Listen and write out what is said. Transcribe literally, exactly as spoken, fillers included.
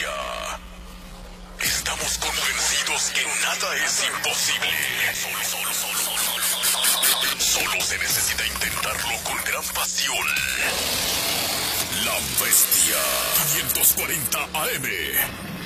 Bestia. Estamos convencidos que nada es imposible. Solo, solo, solo, solo, solo, solo, solo se necesita intentarlo con gran pasión. La Bestia. quinientos cuarenta A M.